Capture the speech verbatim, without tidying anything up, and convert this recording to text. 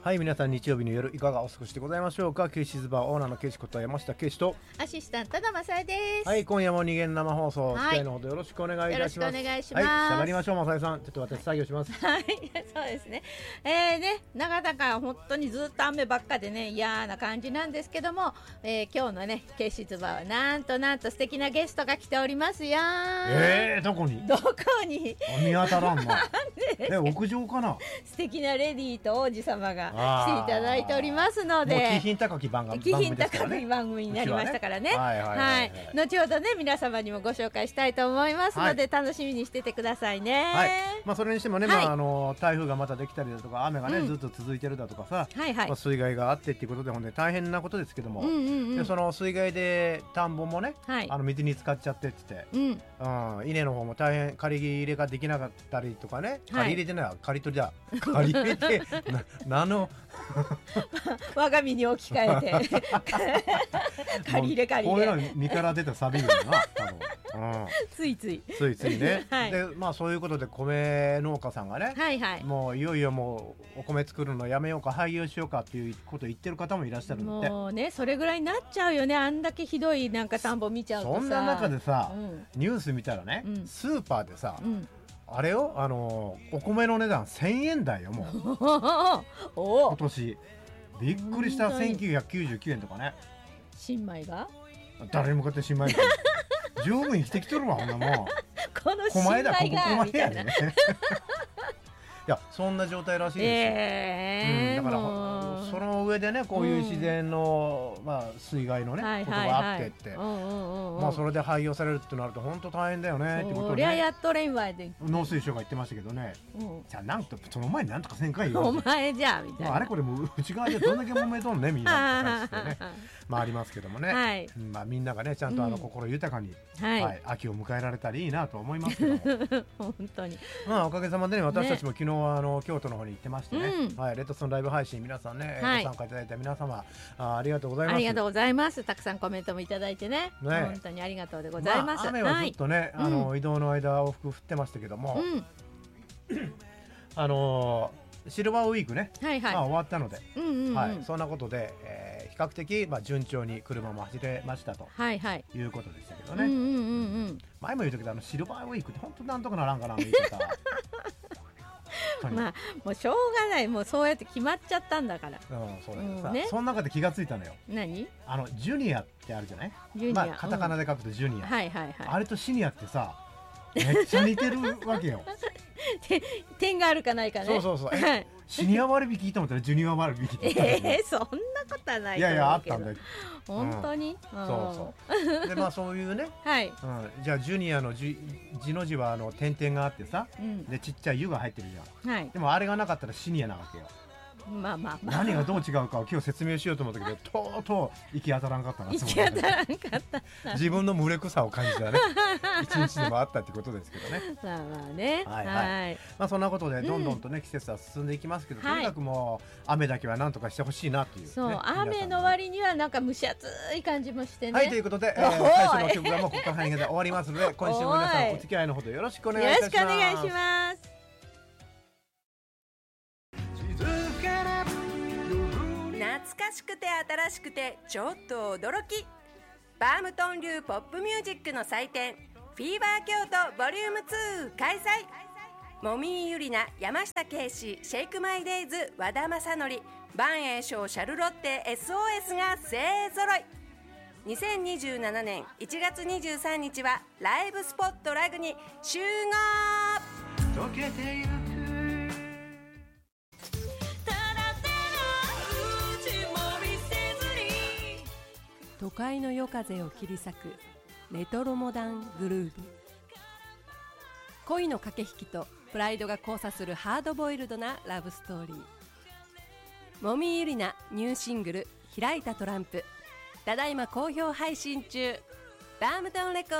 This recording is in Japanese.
はい、皆さん日曜日の夜いかがお過ごしでございましょうか。ケイシズバーオーナーのケイシこと山下ケイシとアシスタントのマサイです。 はい、今夜も二限生放送、お付き合いのほどよろしくお願いいたします。 よろしくお願いします。 はい、喋りましょう。マサイさん、ちょっと私作業します。 はい、そうですね。えー、ね、なかなか本当にずっと雨ばっかでね、嫌な感じなんですけども、えー、今日のね、ケイシズバーはなんとなんと素敵なゲストが来ておりますよ。 えー、どこに？ どこに？ 見当たらんな。え、屋上かな？ 素敵なレディーと王子様が来ていただいておりますので、 もう気品高き番組気品高き番組になりましたからね。はいはいはいはい、後ほどね皆様にもご紹介したいと思いますので、はい、楽しみにしててくださいね。 はい、まあそれにしてもね、はい、まああの台風がまたできたりだとか雨がね、うん、ずっと続いてるだとかさ、はいはい、まあ、水害があってっていうことでほんで大変なことですけども、うんうんうん、でその水害で田んぼもね、はい、あの水に浸かっちゃってって言って、うんうん、稲の方も大変借り入れができなかったりとかね、借り入れてない、はい、借り取りだ借り入れてなの我が身に置き換えて借り入れ借り入れこういうの身から出たサビるよな多分、うん、 ついついついついね、はい、でまあそういうことで米農家さんがね、はいはい、もういよいよもうお米作るのやめようか廃業しようかっていうことを言ってる方もいらっしゃるので、 もうねそれぐらいになっちゃうよね。あんだけひどいなんか田んぼ見ちゃうとさ、 そんな中でさ、うん、ニュース見たらね、うん、スーパーでさ、うん、あれよ、あのー、お米の値段せんえん台よもう今年びっくりした。せんきゅうひゃくきゅうじゅうきゅうえんとかね。 新米が誰に向かって新米が十分生きてきとるわほんなもんこの新米がみたいな。 いやそんな状態らしいですよ、えーうん、だからその上でねこういう自然の、うんまあ、水害のね、はいはいはい、ことがあってって、うんうんうん、まあ、それで廃業されるってなると本当大変だよねってことをね、 そりゃやっとれんわで農水省が言ってましたけどね、うん、じゃあなんとその前になんとかせんかいよお前じゃあみたいな、 まあ、あれこれも内側でどんだけ揉めとんねみんなって感じでねまあありますけどもね、はい、まあ、みんながねちゃんとあの心豊かに、うんはいはい、秋を迎えられたらいいなと思いますけども本当に、 まあ、おかげさまでね私たちも昨日はあの京都の方に行ってましてね、うんはい、レッドソンライブ配信皆さんね、はい、ご参加いただいた皆様 あ, ありがとうございます。 ありがとうございます。たくさんコメントもいただいて ね, ね本当にありがとうでございます、まあ、 雨はずっとね、はい、あの、うん、移動の間往復降ってましたけども、うん、あのー、シルバーウィークね、はいはいまあ、終わったので、うんうんうんはい、そんなことで、えー、比較的、まあ、順調に車も走れましたと、はいはい、いうことでしたけどね、うんうんうんうん、前も言うときあのシルバーウィークって本当なんとかならんかな言い方まあもうしょうがない、もうそうやって決まっちゃったんだから、 うん、そうだけどさ、うんね、その中で気がついたのよ。 何？ あのジュニアってあるじゃない、ジュニア、まあ、カタカナで書くとジュニア、うんはいはいはい、あれとシニアってさめっちゃ似てるわけよ点があるかないかね。 そうそうそう、はいシニア割引と思ったらジュニア割引って言ったえー、そんなことはないと思うけど。いやいやあったんだよ本当に、うん、 そうそうでまあそういうね、はいうん、じゃあジュニアの字の字はあの点々があってさ、うん、でちっちゃい「ゆ」が入ってるじゃん、はい、でもあれがなかったらシニアなわけよ。 まあまあまあ、 何がどう違うかを今日説明しようと思ったけどとうとう行き当たらんかったな。 行き当たらんかった自分の無力さを感じたね一日でもあったってことですけどね。 まあまあね、 はいはい、はい、まあ、そんなことでどんどんとね、うん、季節は進んでいきますけど、とにかくもう雨だけはなんとかしてほしいなという、ね、 そう雨の割にはなんか蒸し暑い感じもしてね。 はいということで、えー、最初の曲がもうここから半で終わりますので今週も皆さんお付き合いのほどよろしくお願いいたします。 よろしくお願いします。懐かしくて新しくてちょっと驚き、バームトン流ポップミュージックの祭典フィーバー京都ボリュームツー開催。もみーゆりな、山下圭史、シェイクマイデイズ、和田正則、万栄翔、シャルロッテ エスオーエス が勢ぞろい。にせんにじゅうななねんいちがつにじゅうさんにちはライブスポットラグに集合。溶けてゆく都会の夜風を切り裂くレトロモダングルーヴ。恋の駆け引きとプライドが交差するハードボイルドなラブストーリー。もみゆりなニューシングル開いたトランプ、ただいま好評配信中。バームトンレコ